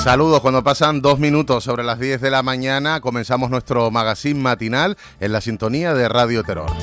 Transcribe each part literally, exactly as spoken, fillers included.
Saludos, cuando pasan dos minutos sobre las diez de la mañana comenzamos nuestro magazine matinal en la sintonía de Radio Terror.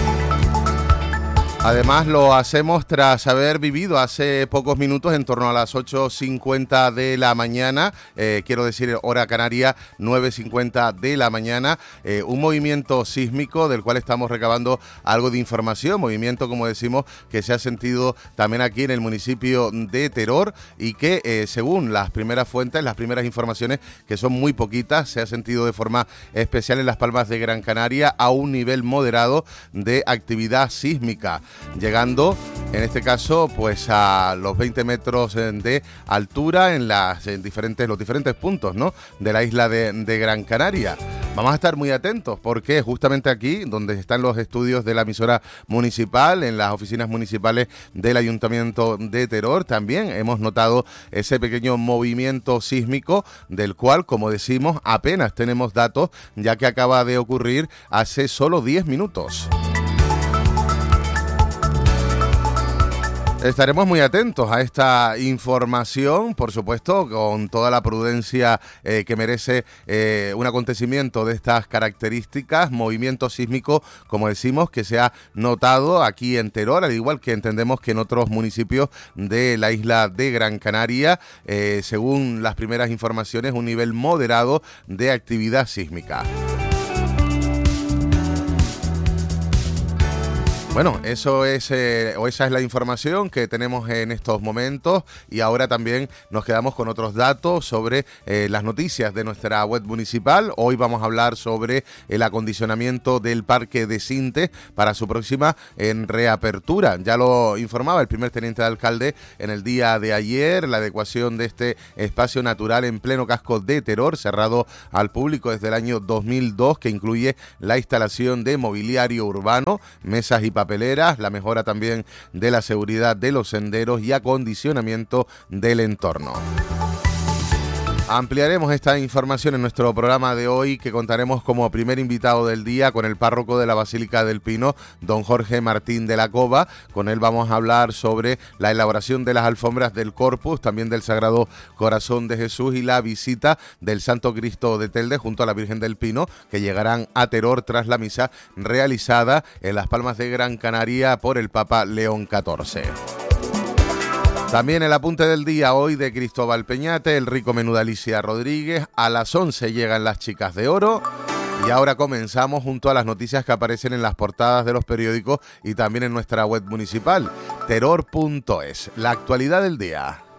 Además lo hacemos tras haber vivido hace pocos minutos, en torno a las ocho cincuenta de la mañana, eh, quiero decir hora canaria, nueve cincuenta de la mañana, eh, un movimiento sísmico del cual estamos recabando algo de información, movimiento como decimos que se ha sentido también aquí en el municipio de Teror y que eh, según las primeras fuentes, las primeras informaciones, que son muy poquitas, se ha sentido de forma especial en Las Palmas de Gran Canaria a un nivel moderado de actividad sísmica, llegando en este caso pues a los veinte metros de altura en, las, en diferentes, los diferentes puntos, ¿no?, de la isla de, de Gran Canaria. Vamos a estar muy atentos porque justamente aquí, donde están los estudios de la emisora municipal, en las oficinas municipales del Ayuntamiento de Teror, también hemos notado ese pequeño movimiento sísmico del cual, como decimos, apenas tenemos datos, ya que acaba de ocurrir hace solo diez minutos. Estaremos muy atentos a esta información, por supuesto, con toda la prudencia eh, que merece eh, un acontecimiento de estas características, movimiento sísmico, como decimos, que se ha notado aquí en Teror, al igual que entendemos que en otros municipios de la isla de Gran Canaria, eh, según las primeras informaciones, un nivel moderado de actividad sísmica. Bueno, eso es, eh, o esa es la información que tenemos en estos momentos y ahora también nos quedamos con otros datos sobre eh, las noticias de nuestra web municipal. Hoy vamos a hablar sobre el acondicionamiento del Parque de Sintes para su próxima en reapertura. Ya lo informaba el primer teniente de alcalde en el día de ayer, la adecuación de este espacio natural en pleno casco de Teror, cerrado al público desde el año dos mil dos, que incluye la instalación de mobiliario urbano, mesas y papeleras, la mejora también de la seguridad de los senderos y acondicionamiento del entorno. Ampliaremos esta información en nuestro programa de hoy, que contaremos como primer invitado del día con el párroco de la Basílica del Pino, don Jorge Martín de la Cova. Con él vamos a hablar sobre la elaboración de las alfombras del Corpus, también del Sagrado Corazón de Jesús y la visita del Santo Cristo de Telde junto a la Virgen del Pino, que llegarán a Teror tras la misa realizada en Las Palmas de Gran Canaria por el Papa León catorce. También el apunte del día hoy de Cristóbal Peñate, el rico menú de Alicia Rodríguez. A las once llegan las chicas de oro. Y ahora comenzamos junto a las noticias que aparecen en las portadas de los periódicos y también en nuestra web municipal, teror punto es. La actualidad del día.